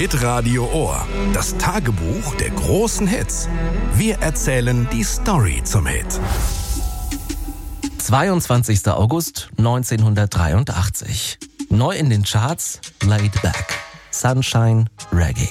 Hitradio Ohr. Das Tagebuch der großen Hits. Wir erzählen die Story zum Hit. 22. August 1983. Neu in den Charts, Laid Back, Sunshine Reggae.